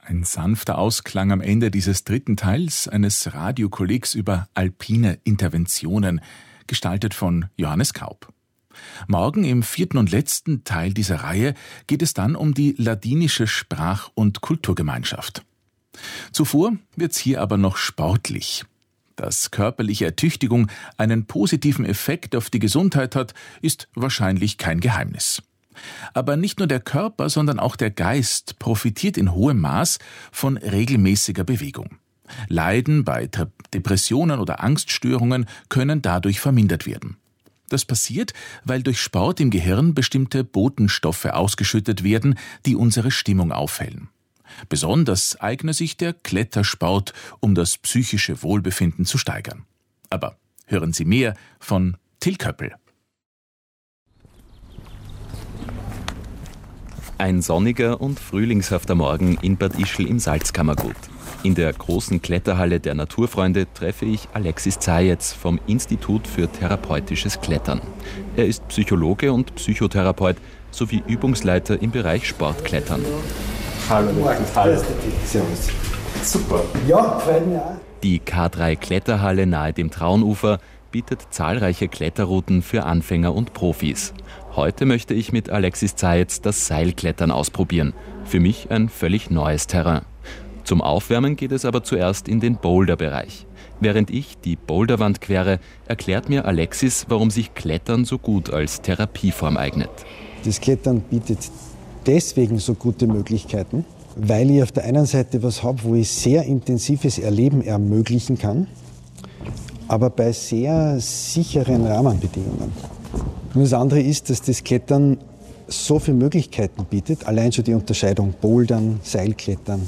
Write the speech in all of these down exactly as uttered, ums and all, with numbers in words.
Ein sanfter Ausklang am Ende dieses dritten Teils eines Radiokollegs über alpine Interventionen, gestaltet von Johannes Kaup. Morgen im vierten und letzten Teil dieser Reihe geht es dann um die ladinische Sprach- und Kulturgemeinschaft. Zuvor wird's hier aber noch sportlich. Dass körperliche Ertüchtigung einen positiven Effekt auf die Gesundheit hat, ist wahrscheinlich kein Geheimnis. Aber nicht nur der Körper, sondern auch der Geist profitiert in hohem Maß von regelmäßiger Bewegung. Leiden bei Depressionen oder Angststörungen können dadurch vermindert werden. Das passiert, weil durch Sport im Gehirn bestimmte Botenstoffe ausgeschüttet werden, die unsere Stimmung aufhellen. Besonders eigne sich der Klettersport, um das psychische Wohlbefinden zu steigern. Aber hören Sie mehr von Till Köppel. Ein sonniger und frühlingshafter Morgen in Bad Ischl im Salzkammergut. In der großen Kletterhalle der Naturfreunde treffe ich Alexis Zajec vom Institut für therapeutisches Klettern. Er ist Psychologe und Psychotherapeut sowie Übungsleiter im Bereich Sportklettern. Hallo, Alexis. Servus. Super. Ja, freut mich auch. Die K drei Kletterhalle nahe dem Traunufer bietet zahlreiche Kletterrouten für Anfänger und Profis. Heute möchte ich mit Alexis Zajec das Seilklettern ausprobieren. Für mich ein völlig neues Terrain. Zum Aufwärmen geht es aber zuerst in den Boulderbereich. Während ich die Boulderwand quere, erklärt mir Alexis, warum sich Klettern so gut als Therapieform eignet. Das Klettern bietet deswegen so gute Möglichkeiten, weil ich auf der einen Seite was habe, wo ich sehr intensives Erleben ermöglichen kann, aber bei sehr sicheren Rahmenbedingungen. Und das andere ist, dass das Klettern so viele Möglichkeiten bietet, allein schon die Unterscheidung Bouldern, Seilklettern.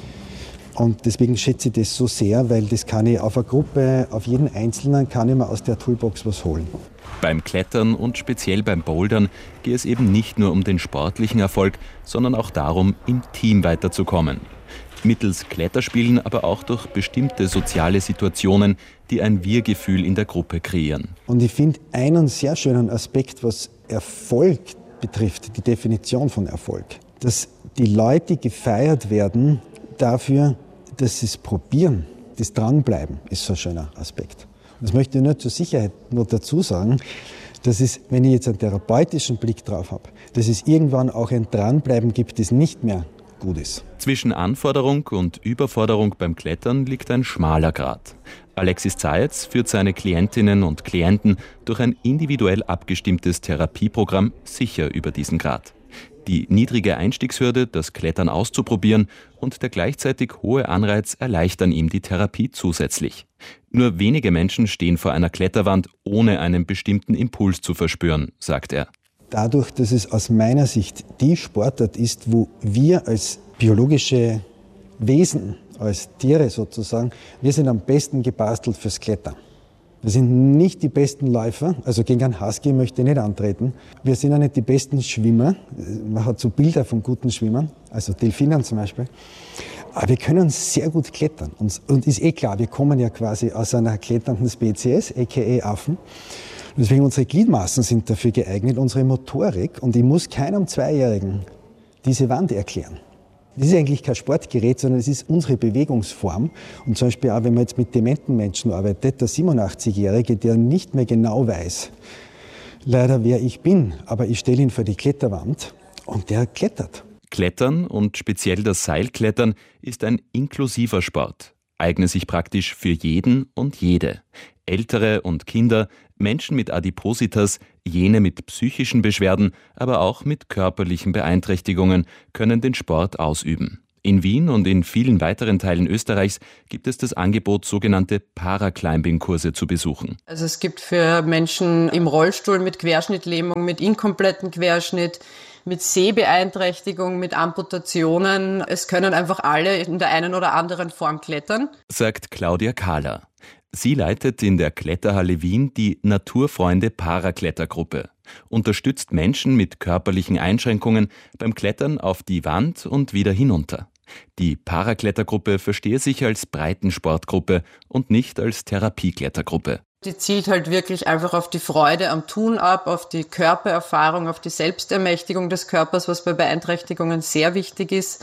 Und deswegen schätze ich das so sehr, weil das kann ich auf eine Gruppe, auf jeden Einzelnen kann ich mir aus der Toolbox was holen. Beim Klettern und speziell beim Bouldern geht es eben nicht nur um den sportlichen Erfolg, sondern auch darum, im Team weiterzukommen. Mittels Kletterspielen, aber auch durch bestimmte soziale Situationen, die ein Wir-Gefühl in der Gruppe kreieren. Und ich finde einen sehr schönen Aspekt, was Erfolg betrifft, die Definition von Erfolg, dass die Leute gefeiert werden dafür, dass sie es probieren. Das Dranbleiben ist so ein schöner Aspekt. Und das möchte ich nur zur Sicherheit nur dazu sagen, dass es, wenn ich jetzt einen therapeutischen Blick drauf habe, dass es irgendwann auch ein Dranbleiben gibt, das nicht mehr gut ist. Zwischen Anforderung und Überforderung beim Klettern liegt ein schmaler Grat. Alexis Zajec führt seine Klientinnen und Klienten durch ein individuell abgestimmtes Therapieprogramm sicher über diesen Grat. Die niedrige Einstiegshürde, das Klettern auszuprobieren und der gleichzeitig hohe Anreiz erleichtern ihm die Therapie zusätzlich. Nur wenige Menschen stehen vor einer Kletterwand, ohne einen bestimmten Impuls zu verspüren, sagt er. Dadurch, dass es aus meiner Sicht die Sportart ist, wo wir als biologische Wesen, als Tiere sozusagen, wir sind am besten gebastelt fürs Klettern. Wir sind nicht die besten Läufer, also gegen einen Husky möchte ich nicht antreten. Wir sind auch nicht die besten Schwimmer. Man hat so Bilder von guten Schwimmern, also Delfinen zum Beispiel. Aber wir können sehr gut klettern. Und, und ist eh klar, wir kommen ja quasi aus einer kletternden Spezies, aka Affen. Und deswegen unsere Gliedmaßen sind dafür geeignet, unsere Motorik. Und ich muss keinem Zweijährigen diese Wand erklären. Das ist eigentlich kein Sportgerät, sondern es ist unsere Bewegungsform. Und zum Beispiel auch, wenn man jetzt mit dementen Menschen arbeitet, der siebenundachtzigjährige, der nicht mehr genau weiß, leider wer ich bin, aber ich stelle ihn vor die Kletterwand und der klettert. Klettern und speziell das Seilklettern ist ein inklusiver Sport, eignet sich praktisch für jeden und jede. Ältere und Kinder, Menschen mit Adipositas, jene mit psychischen Beschwerden, aber auch mit körperlichen Beeinträchtigungen können den Sport ausüben. In Wien und in vielen weiteren Teilen Österreichs gibt es das Angebot, sogenannte Paraclimbing-Kurse zu besuchen. Also es gibt für Menschen im Rollstuhl mit Querschnittlähmung, mit inkompletten Querschnitt, mit Sehbeeinträchtigung, mit Amputationen. Es können einfach alle in der einen oder anderen Form klettern, sagt Claudia Kahler. Sie leitet in der Kletterhalle Wien die Naturfreunde Paraklettergruppe, unterstützt Menschen mit körperlichen Einschränkungen beim Klettern auf die Wand und wieder hinunter. Die Paraklettergruppe verstehe sich als Breitensportgruppe und nicht als Therapieklettergruppe. Die zielt halt wirklich einfach auf die Freude am Tun ab, auf die Körpererfahrung, auf die Selbstermächtigung des Körpers, was bei Beeinträchtigungen sehr wichtig ist.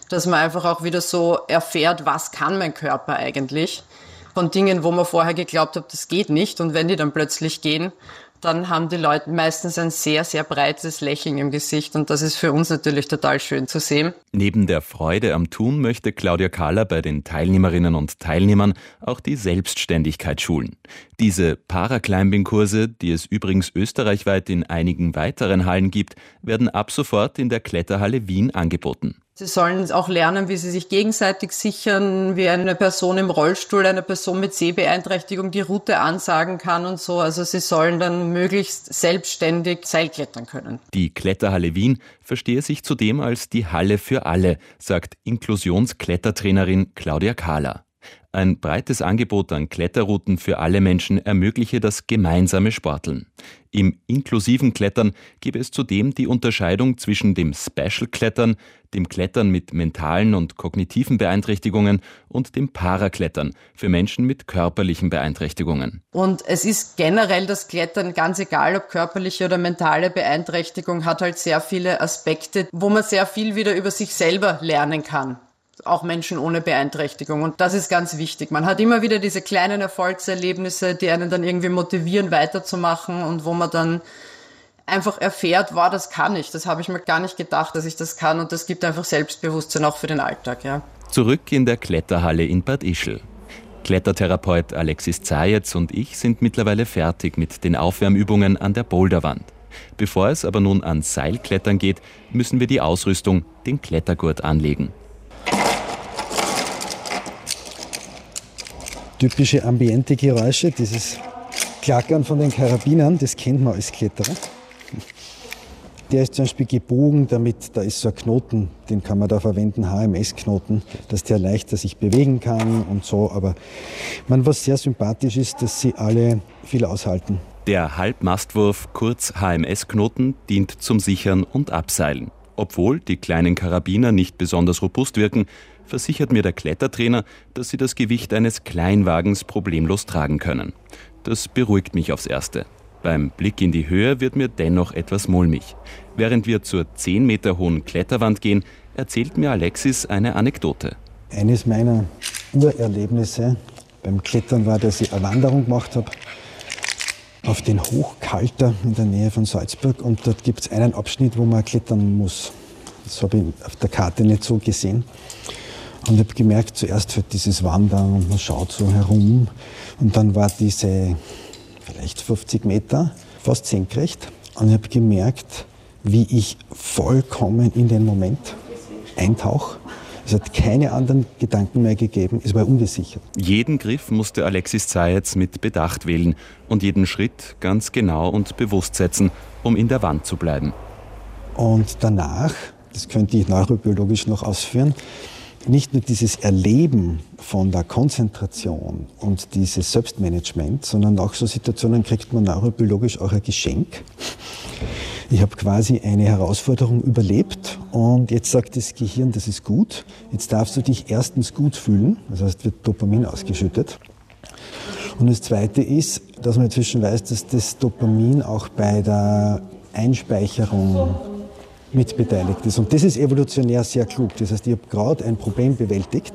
dass man einfach auch wieder so erfährt, was kann mein Körper eigentlich, von Dingen, wo man vorher geglaubt hat, das geht nicht, und wenn die dann plötzlich gehen, dann haben die Leute meistens ein sehr, sehr breites Lächeln im Gesicht, und das ist für uns natürlich total schön zu sehen. Neben der Freude am Tun möchte Claudia Kahler bei den Teilnehmerinnen und Teilnehmern auch die Selbstständigkeit schulen. Diese Paraclimbing-Kurse, die es übrigens österreichweit in einigen weiteren Hallen gibt, werden ab sofort in der Kletterhalle Wien angeboten. Sie sollen auch lernen, wie sie sich gegenseitig sichern, wie eine Person im Rollstuhl, eine Person mit Sehbeeinträchtigung die Route ansagen kann und so. Also sie sollen dann möglichst selbstständig Seilklettern können. Die Kletterhalle Wien verstehe sich zudem als die Halle für alle, sagt Inklusionsklettertrainerin Claudia Kahler. Ein breites Angebot an Kletterrouten für alle Menschen ermögliche das gemeinsame Sporteln. Im inklusiven Klettern gebe es zudem die Unterscheidung zwischen dem Special-Klettern, dem Klettern mit mentalen und kognitiven Beeinträchtigungen und dem Paraklettern für Menschen mit körperlichen Beeinträchtigungen. Und es ist generell das Klettern, ganz egal ob körperliche oder mentale Beeinträchtigung, hat halt sehr viele Aspekte, wo man sehr viel wieder über sich selber lernen kann. Auch Menschen ohne Beeinträchtigung. Und das ist ganz wichtig. Man hat immer wieder diese kleinen Erfolgserlebnisse, die einen dann irgendwie motivieren, weiterzumachen, und wo man dann einfach erfährt, wow, das kann ich. Das habe ich mir gar nicht gedacht, dass ich das kann. Und das gibt einfach Selbstbewusstsein auch für den Alltag. Ja. Zurück in der Kletterhalle in Bad Ischl. Klettertherapeut Alexis Zajec und ich sind mittlerweile fertig mit den Aufwärmübungen an der Boulderwand. Bevor es aber nun ans Seilklettern geht, müssen wir die Ausrüstung, den Klettergurt, anlegen. Typische ambiente Geräusche, dieses Klackern von den Karabinern, das kennt man als Kletterer. Der ist zum Beispiel gebogen, damit da ist so ein Knoten, den kann man da verwenden, H M S-Knoten, dass der leichter sich bewegen kann und so. Aber man, was sehr sympathisch ist, dass sie alle viel aushalten. Der Halbmastwurf, kurz H M S-Knoten, dient zum Sichern und Abseilen. Obwohl die kleinen Karabiner nicht besonders robust wirken, versichert mir der Klettertrainer, dass sie das Gewicht eines Kleinwagens problemlos tragen können. Das beruhigt mich aufs Erste. Beim Blick in die Höhe wird mir dennoch etwas mulmig. Während wir zur zehn Meter hohen Kletterwand gehen, erzählt mir Alexis eine Anekdote. Eines meiner Urerlebnisse beim Klettern war, dass ich eine Wanderung gemacht habe auf den Hochkalter in der Nähe von Salzburg, und dort gibt es einen Abschnitt, wo man klettern muss. Das habe ich auf der Karte nicht so gesehen. Und ich habe gemerkt, zuerst wird dieses Wandern und man schaut so herum, und dann war diese vielleicht fünfzig Meter fast senkrecht, und ich habe gemerkt, wie ich vollkommen in den Moment eintauche. Es hat keine anderen Gedanken mehr gegeben, es war ungesichert. Jeden Griff musste Alexis Zajec mit Bedacht wählen und jeden Schritt ganz genau und bewusst setzen, um in der Wand zu bleiben. Und danach, das könnte ich neurobiologisch noch ausführen, nicht nur dieses Erleben von der Konzentration und dieses Selbstmanagement, sondern nach so Situationen kriegt man neurobiologisch auch ein Geschenk. Ich habe quasi eine Herausforderung überlebt, und jetzt sagt das Gehirn, das ist gut. Jetzt darfst du dich erstens gut fühlen, das heißt, wird Dopamin ausgeschüttet. Und das Zweite ist, dass man inzwischen weiß, dass das Dopamin auch bei der Einspeicherung mitbeteiligt ist. Und das ist evolutionär sehr klug. Das heißt, ich habe gerade ein Problem bewältigt,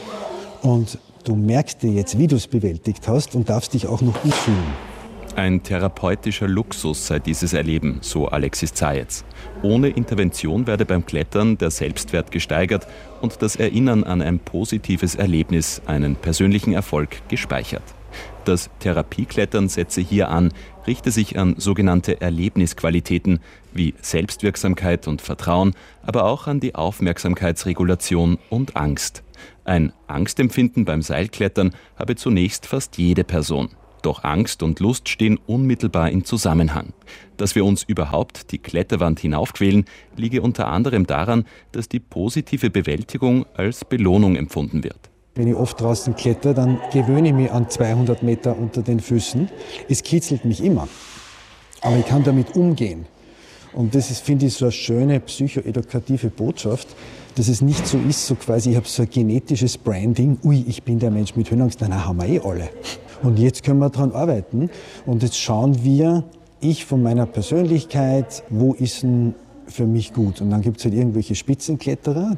und du merkst dir jetzt, wie du es bewältigt hast, und darfst dich auch noch gut fühlen. Ein therapeutischer Luxus sei dieses Erleben, so Alexis Zajec. Ohne Intervention werde beim Klettern der Selbstwert gesteigert und das Erinnern an ein positives Erlebnis, einen persönlichen Erfolg, gespeichert. Das Therapieklettern setze hier an, richte sich an sogenannte Erlebnisqualitäten wie Selbstwirksamkeit und Vertrauen, aber auch an die Aufmerksamkeitsregulation und Angst. Ein Angstempfinden beim Seilklettern habe zunächst fast jede Person. Doch Angst und Lust stehen unmittelbar im Zusammenhang. Dass wir uns überhaupt die Kletterwand hinaufquälen, liege unter anderem daran, dass die positive Bewältigung als Belohnung empfunden wird. Wenn ich oft draußen kletter, dann gewöhne ich mich an zweihundert Meter unter den Füßen. Es kitzelt mich immer, aber ich kann damit umgehen. Und das ist, finde ich, so eine schöne psychoedukative Botschaft, dass es nicht so ist, so quasi, ich habe so ein genetisches Branding, ui, ich bin der Mensch mit Höhenangst. Nein, nein, haben wir eh alle. Und jetzt können wir daran arbeiten, und jetzt schauen wir, ich von meiner Persönlichkeit, wo ist denn für mich gut? Und dann gibt es halt irgendwelche Spitzenkletterer,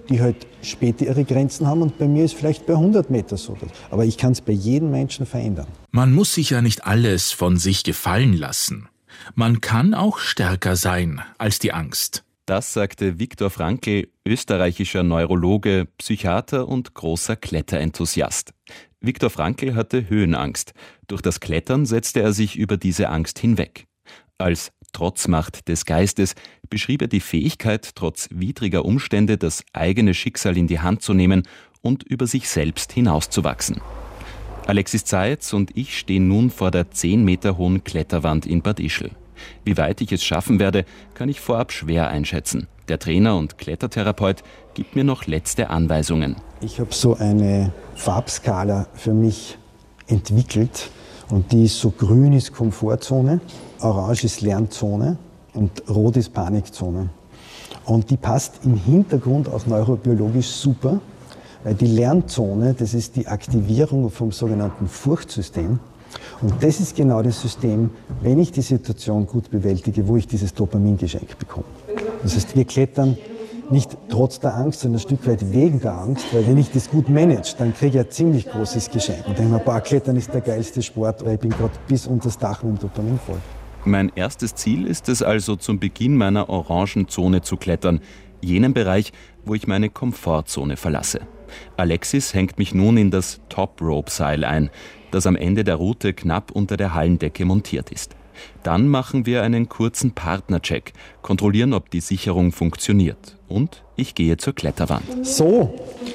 die halt später ihre Grenzen haben und bei mir ist vielleicht bei hundert Meter so. Aber ich kann es bei jedem Menschen verändern. Man muss sich ja nicht alles von sich gefallen lassen. Man kann auch stärker sein als die Angst. Das sagte Viktor Frankl, österreichischer Neurologe, Psychiater und großer Kletterenthusiast. Viktor Frankl hatte Höhenangst. Durch das Klettern setzte er sich über diese Angst hinweg. Als Trotzmacht des Geistes beschrieb er die Fähigkeit, trotz widriger Umstände das eigene Schicksal in die Hand zu nehmen und über sich selbst hinauszuwachsen. Alexis Zajec und ich stehen nun vor der zehn Meter hohen Kletterwand in Bad Ischl. Wie weit ich es schaffen werde, kann ich vorab schwer einschätzen. Der Trainer und Klettertherapeut gibt mir noch letzte Anweisungen. Ich habe so eine Farbskala für mich entwickelt und die ist so: grün ist Komfortzone, orange ist Lernzone und rot ist Panikzone. Und die passt im Hintergrund auch neurobiologisch super, weil die Lernzone, das ist die Aktivierung vom sogenannten Furchtsystem. Und das ist genau das System, wenn ich die Situation gut bewältige, wo ich dieses Dopamingeschenk bekomme. Das heißt, wir klettern nicht trotz der Angst, sondern ein Stück weit wegen der Angst, weil wenn ich das gut manage, dann kriege ich ein ziemlich großes Geschenk. Und denke mir, boah, Klettern ist der geilste Sport, weil ich bin gerade bis unter das Dach mit dem Dopamin voll. Mein erstes Ziel ist es also, zum Beginn meiner orangen Zone zu klettern, jenen Bereich, wo ich meine Komfortzone verlasse. Alexis hängt mich nun in das Top-Rope-Seil ein, das am Ende der Route knapp unter der Hallendecke montiert ist. Dann machen wir einen kurzen Partnercheck, kontrollieren, ob die Sicherung funktioniert. Und ich gehe zur Kletterwand. So,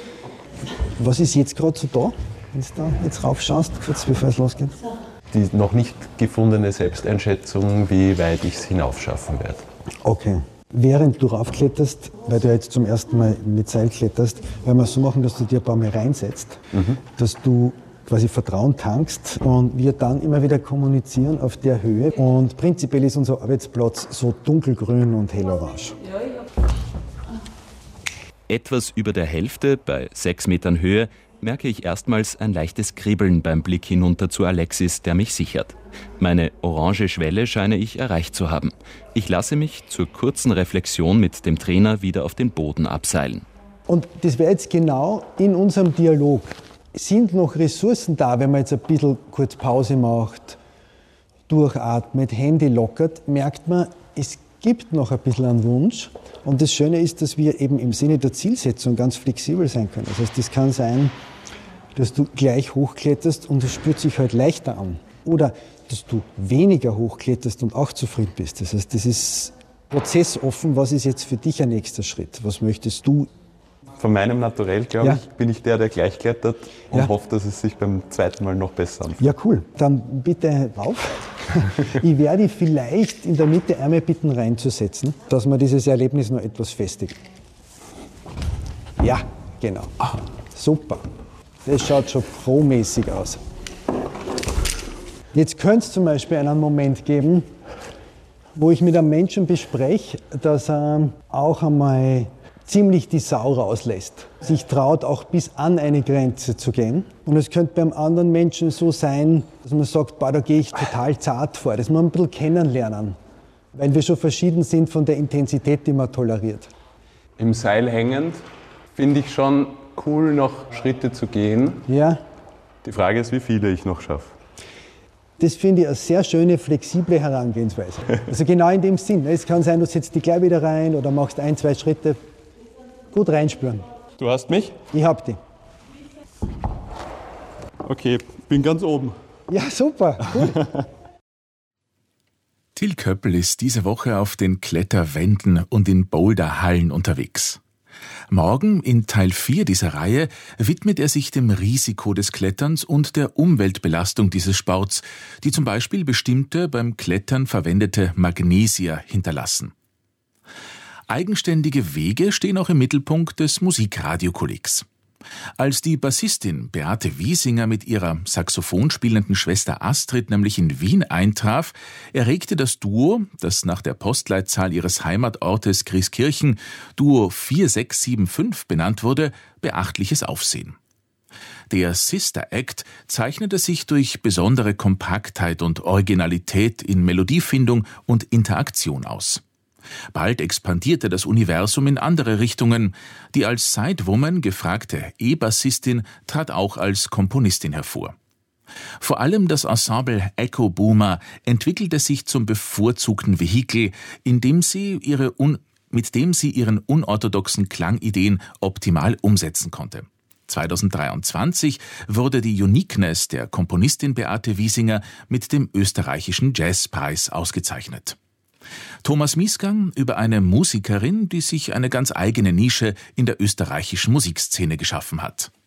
was ist jetzt gerade so da, wenn du da jetzt raufschaust, kurz bevor es losgeht? Die noch nicht gefundene Selbsteinschätzung, wie weit ich es hinaufschaffen werde. Okay. Während du raufkletterst, weil du jetzt zum ersten Mal mit Seil kletterst, werden wir es so machen, dass du dir ein paar Mal reinsetzt, mhm. dass du quasi Vertrauen tankst und wir dann immer wieder kommunizieren auf der Höhe. Und prinzipiell ist unser Arbeitsplatz so dunkelgrün und hellorange. Etwas über der Hälfte, bei sechs Metern Höhe, merke ich erstmals ein leichtes Kribbeln beim Blick hinunter zu Alexis, der mich sichert. Meine orange Schwelle scheine ich erreicht zu haben. Ich lasse mich zur kurzen Reflexion mit dem Trainer wieder auf den Boden abseilen. Und das wäre jetzt genau in unserem Dialog. Sind noch Ressourcen da, wenn man jetzt ein bisschen kurz Pause macht, durchatmet, Hände lockert, merkt man, es gibt noch ein bisschen einen Wunsch. Und das Schöne ist, dass wir eben im Sinne der Zielsetzung ganz flexibel sein können. Das heißt, das kann sein, dass du gleich hochkletterst und es spürt sich halt leichter an. Oder dass du weniger hochkletterst und auch zufrieden bist. Das heißt, das ist prozessoffen. Was ist jetzt für dich ein nächster Schritt? Was möchtest du? Von meinem Naturell, glaube ja. ich, bin ich der, der gleich klettert und ja. hoffe, dass es sich beim zweiten Mal noch besser anfühlt. Ja, cool. Dann bitte rauf. Ich werde vielleicht in der Mitte einmal bitten reinzusetzen, dass wir dieses Erlebnis noch etwas festigen. Ja, genau. Ah, super. Das schaut schon pro-mäßig aus. Jetzt könnte es zum Beispiel einen Moment geben, wo ich mit einem Menschen bespreche, dass er auch einmal ziemlich die Sau rauslässt. Sich traut, auch bis an eine Grenze zu gehen. Und es könnte beim anderen Menschen so sein, dass man sagt, boah, da gehe ich total zart vor. Das muss man ein bisschen kennenlernen, weil wir schon verschieden sind von der Intensität, die man toleriert. Im Seil hängend finde ich schon cool, noch Schritte zu gehen. Ja. Die Frage ist, wie viele ich noch schaffe. Das finde ich eine sehr schöne, flexible Herangehensweise. Also genau in dem Sinn. Es kann sein, du setzt dich gleich wieder rein oder machst ein, zwei Schritte. Gut reinspüren. Du hast mich? Ich hab dich. Okay, bin ganz oben. Ja, super. Cool. Till Köppel ist diese Woche auf den Kletterwänden und in Boulderhallen unterwegs. Morgen in Teil vier dieser Reihe widmet er sich dem Risiko des Kletterns und der Umweltbelastung dieses Sports, die zum Beispiel bestimmte beim Klettern verwendete Magnesier hinterlassen. Eigenständige Wege stehen auch im Mittelpunkt des Musikradiokollegs. Als die Bassistin Beate Wiesinger mit ihrer Saxophon spielenden Schwester Astrid nämlich in Wien eintraf, erregte das Duo, das nach der Postleitzahl ihres Heimatortes Grieskirchen Duo vier sechs sieben fünf benannt wurde, beachtliches Aufsehen. Der Sister Act zeichnete sich durch besondere Kompaktheit und Originalität in Melodiefindung und Interaktion aus. Bald expandierte das Universum in andere Richtungen. Die als Sidewoman gefragte E-Bassistin trat auch als Komponistin hervor. Vor allem das Ensemble Echo Boomer entwickelte sich zum bevorzugten Vehikel, in dem sie ihre un- mit dem sie ihren unorthodoxen Klangideen optimal umsetzen konnte. zweitausenddreiundzwanzig wurde die Uniqueness der Komponistin Beate Wiesinger mit dem österreichischen Jazzpreis ausgezeichnet. Thomas Miesgang über eine Musikerin, die sich eine ganz eigene Nische in der österreichischen Musikszene geschaffen hat.